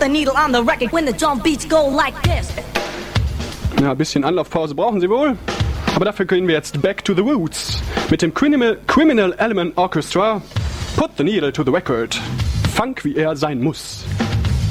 the needle on the record when the drum beats go like this. Ja, ein bisschen Anlaufpause brauchen Sie wohl. Aber dafür gehen wir jetzt back to the roots. Mit dem Criminal Element Orchestra. Put the needle to the record. Funk, wie er sein muss.